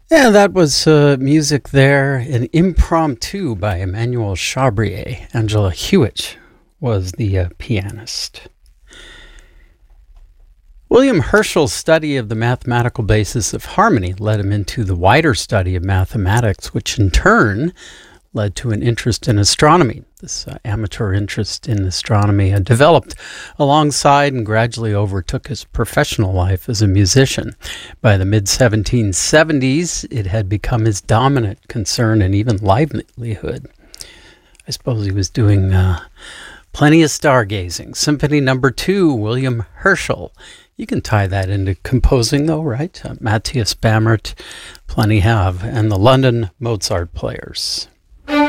Yeah, that was music there, an impromptu by Emmanuel Chabrier. Angela Hewitt was the pianist. William Herschel's study of the mathematical basis of harmony led him into the wider study of mathematics, which in turn led to an interest in astronomy. This amateur interest in astronomy had developed alongside and gradually overtook his professional life as a musician. By the mid-1770s, it had become his dominant concern and even livelihood. I suppose he was doing plenty of stargazing. Symphony No. 2, William Herschel. You can tie that into composing, though, right? Matthias Bamert, plenty have, and the London Mozart Players.